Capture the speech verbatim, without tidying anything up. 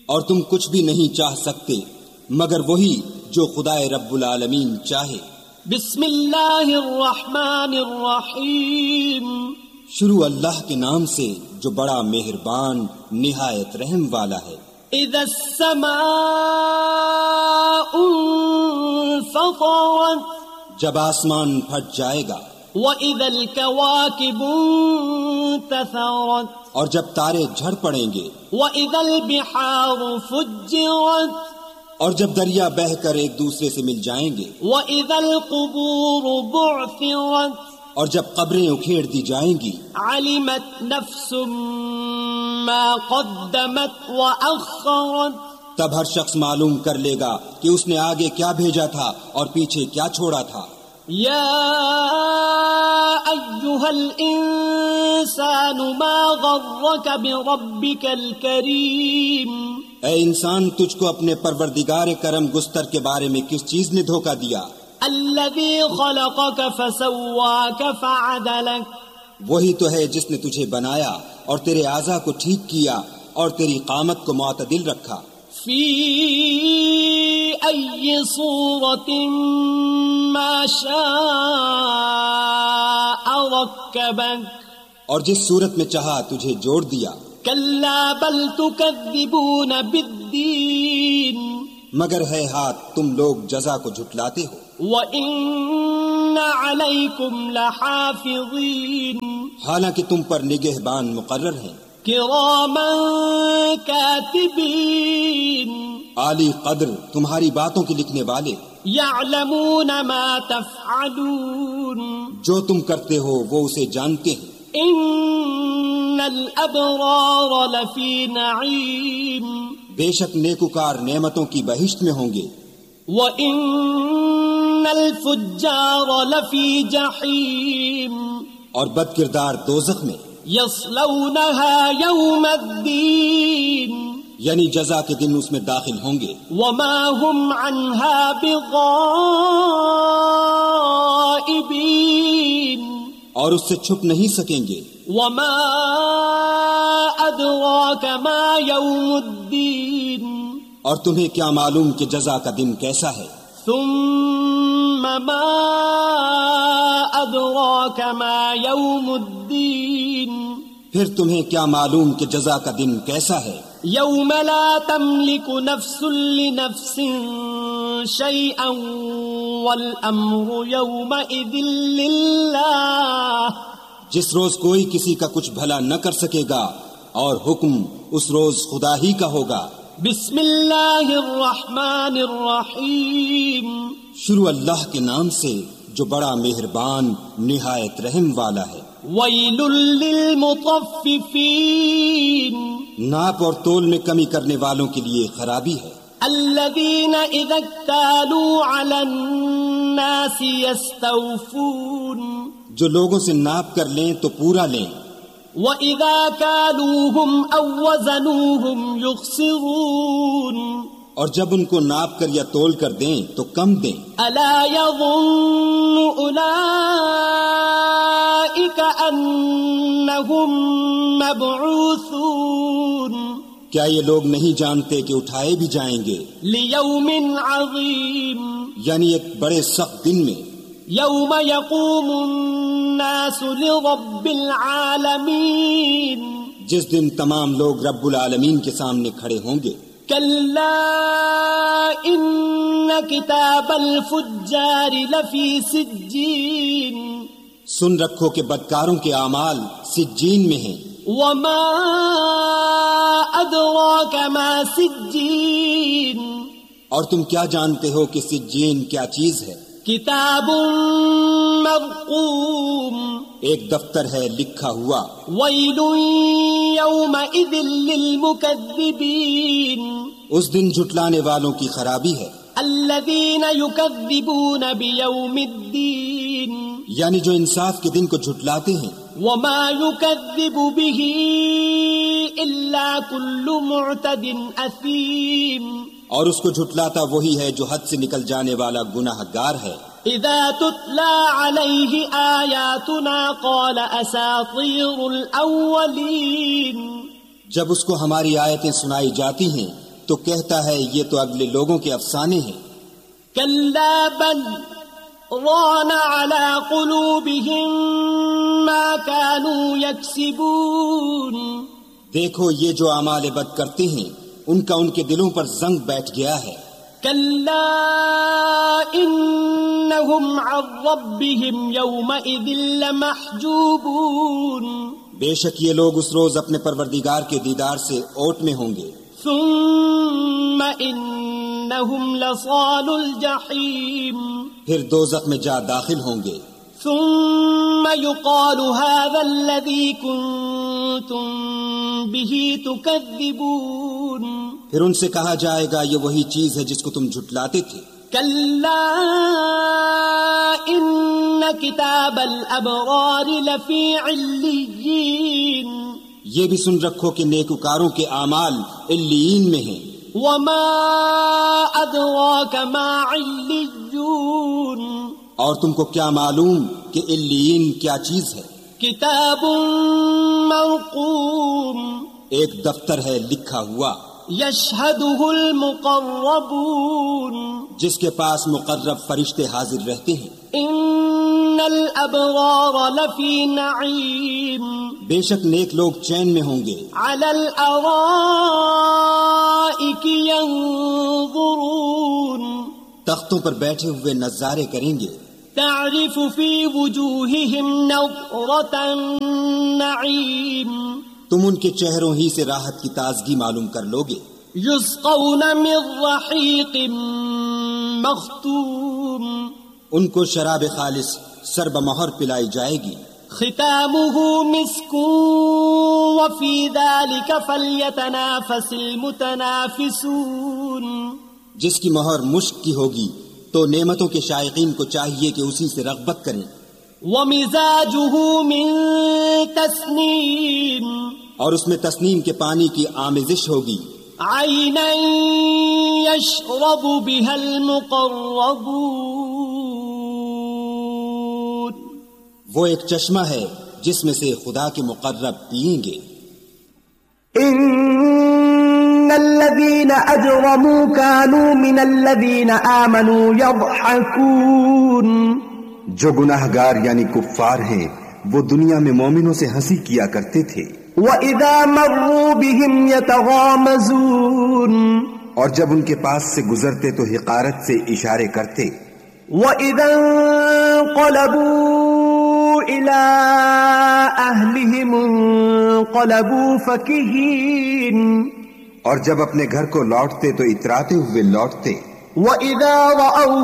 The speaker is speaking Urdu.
اور تم کچھ بھی نہیں چاہ سکتے مگر وہی جو خدائے رب العالمین چاہے۔ بسم اللہ الرحمن الرحیم، شروع اللہ کے نام سے جو بڑا مہربان نہایت رحم والا ہے۔ اذا السماء انفطرت، جب آسمان پھٹ جائے گا۔ وَإِذَا الْكَوَاكِبُ انتثرت، اور جب تارے جھڑ پڑیں گے۔ وَإِذَا الْبِحَارُ فُجِّرت، اور جب دریا بہہ کر ایک دوسرے سے مل جائیں گے۔ وَإِذَا الْقُبُورُ بُعْثِرت، اور جب قبریں اکھیڑ دی جائیں گی۔ عَلِمَتْ نَفْسٌ مَا قَدَّمَتْ وَأَخَّرَتْ، تب ہر شخص معلوم کر لے گا کہ اس نے آگے کیا بھیجا تھا اور پیچھے کیا چھوڑا تھا۔ یا ایھا الانسان ما غرک بربک الکریم، اے انسان، تجھ کو اپنے پروردگار کرم گستر کے بارے میں کس چیز نے دھوکہ دیا؟ الذی خلقک فسواک فعدلک، وہی تو ہے جس نے تجھے بنایا اور تیرے اعضاء کو ٹھیک کیا اور تیری قامت کو معتدل رکھا۔ فی ای صورت ما شاء رکبک، اور جس صورت میں چاہا تجھے جوڑ دیا۔ کلا بل تکذبون بالدین، مگر ہے ہاتھ تم لوگ جزا کو جھٹلاتے ہو۔ وَإِنَّ عَلَيْكُمْ لَحَافِظِينَ، حالانکہ تم پر نگہبان مقرر ہیں۔ کِرَامًا کاتبین، عالی قدر تمہاری باتوں کے لکھنے والے۔ یعلمون ما تفعلون، جو تم کرتے ہو وہ اسے جانتے ہیں۔ ان الابرار لفی نعیم، بے شک نیکوکار نعمتوں کی بہشت میں ہوں گے۔ وَإِنَّ الْفُجَّارَ لَفِي جَحِيمٍ، اور بد کردار دوزخ میں۔ يَصْلَوْنَهَا يَوْمَ الدِّينِ، یعنی جزا کے دن اس میں داخل ہوں گے۔ وَمَا هُمْ عَنْهَا بِغَائِبِينَ، اور اس سے چھپ نہیں سکیں گے۔ وَمَا أَدْرَاكَ مَا يَوْمُ الدِّينِ، اور تمہیں کیا معلوم کہ جزا کا دن کیسا ہے؟ ثم ما أدراك ما يوم الدين، پھر تمہیں کیا معلوم کہ جزا کا دن کیسا ہے؟ يوم لا تملك نفس لنفس شيئا والأمر يومئذ لله، جس روز کوئی کسی کا کچھ بھلا نہ کر سکے گا اور حکم اس روز خدا ہی کا ہوگا۔ بسم اللہ الرحمن الرحیم، شروع اللہ کے نام سے جو بڑا مہربان نہایت رحم والا ہے۔ ویل للمطففین، ناپ اور تول میں کمی کرنے والوں کے لیے خرابی ہے۔ الذین اذا اکتالوا علی الناس یستوفون، جو لوگوں سے ناپ کر لیں تو پورا لیں، وَإِذَا كَالُوهُمْ أَوْ وَزَنُوهُمْ يُخْسِرُونَ، اور جب ان کو ناپ کر یا تول کر دیں تو کم دیں۔ أَلَا يَظُنُّ أُولَئِكَ أَنَّهُمْ مَبْعُوثُونَ، کیا یہ لوگ نہیں جانتے کہ اٹھائے بھی جائیں گے لِيَوْمٍ عَظِيمٍ، یعنی ایک بڑے سخت دن میں، يَوْمَ يَقُومُ النَّاسُ لِرَبِّ الْعَالَمِينَ، جس دن تمام لوگ رب العالمین کے سامنے کھڑے ہوں گے۔ كَلَّا إِنَّ كِتَابَ الْفُجَّارِ لَفِي سِجِّينٍ، سن رکھو کہ بدکاروں کے اعمال سجین میں ہیں۔ وَمَا أَدْرَاكَ مَا سِجِّينٌ، اور تم کیا جانتے ہو کہ سجین کیا چیز ہے؟ کتاب مرقوم، ایک دفتر ہے لکھا ہوا۔ ویل یومئذ للمکذبین، اس دن جھٹلانے والوں کی خرابی ہے۔ الذین یکذبون بیوم الدین، یعنی جو انصاف کے دن کو جھٹلاتے ہیں۔ وما یکذب به الا کل معتد اثیم، اور اس کو جھٹلاتا وہی ہے جو حد سے نکل جانے والا گناہ گار ہے۔ اذا تتلى عليه آیاتنا قال اساطیر الاولین، جب اس کو ہماری آیتیں سنائی جاتی ہیں تو کہتا ہے یہ تو اگلے لوگوں کے افسانے ہیں. كلا بل ران على قلوبهم ما كانوا يكسبون. دیکھو یہ جو اعمال بد کرتے ہیں ان کا ان کے دلوں پر زنگ بیٹھ گیا ہے. كلا إنهم عن ربهم يومئذ لمحجوبون. بے شک یہ لوگ اس روز اپنے پروردگار کے دیدار سے اوٹ میں ہوں گے. ثم إنهم لصال الجحيم. پھر دوزخ میں جا داخل ہوں گے. ثم يقال هذا الذي كنتم به تكذبون. پھر ان سے کہا جائے گا یہ وہی چیز ہے جس کو تم جھٹلاتے تھے. كلا إن كتاب الأبرار لفي عليين. یہ بھی سن رکھو کہ نیکوکاروں کے اعمال علیین میں ہیں. وما أدراك ما عليون. اور تم کو کیا معلوم کہ علیین کیا چیز ہے؟ کتاب مرقوم. ایک دفتر ہے لکھا ہوا. یشہدہ المقربون. جس کے پاس مقرب فرشتے حاضر رہتے ہیں. ان الابرار لفی نعیم. بے شک نیک لوگ چین میں ہوں گے. علی الارائک ینظرون. تختوں پر بیٹھے ہوئے نظارے کریں گے. تعرف فی وجوہہم نضرۃ النعیم. تم ان کے چہروں ہی سے راحت کی تازگی معلوم کر لوگے. یسقون من رحیق مختوم. ان کو شراب خالص سرب مہر پلائی جائے گی. ختامہ مسک وفی ذلک فلیتنافس المتنافسون. جس کی مہر مشک کی ہوگی تو نعمتوں کے شائقین کو چاہیے کہ اسی سے رغبت کریں. ومزاجہ من تسنیم. اور اس میں تسنیم کے پانی کی آمیزش ہوگی. عینا یشرب بها المقربون. وہ ایک چشمہ ہے جس میں سے خدا کے مقرب پئیں گے. ان الذين اجرموا كانوا من الذين آمنوا يضحكون. جو گناہ گار یعنی کفار ہیں وہ دنیا میں مومنوں سے ہنسی کیا کرتے تھے. وَإِذَا مَرُّوا بِهِمْ يَتَغَامَزُونَ. اور جب ان کے پاس سے گزرتے تو حقارت سے اشارے کرتے. وَإِذَا انقلبوا إِلَىٰ أَهْلِهِمْ انقلبوا فَكِهِينَ. اور جب اپنے گھر کو لوٹتے تو اتراتے ہوئے لوٹتے. وَإِذَا رَأَوْا